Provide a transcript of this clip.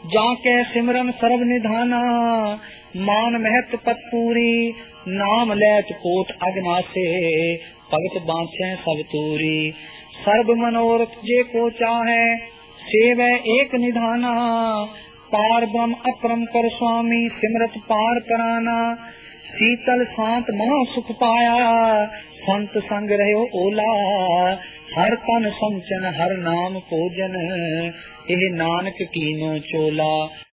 जाके सिमरन सर्व निधाना, मान महत पत पूरी, नाम लैत कोट अगनासे, भगत बांछे सब तूरी। सर्व मनोरथ जे को चाहे, सेवै एक निधाना, पार ब्रह्म अपरम कर स्वामी, सिमरत पार कराना। शीतल शांत महा सुख पाया, संत संग रहो ओला, हर तन संचन हर नाम भोजन, एह नानक कीनो चोला।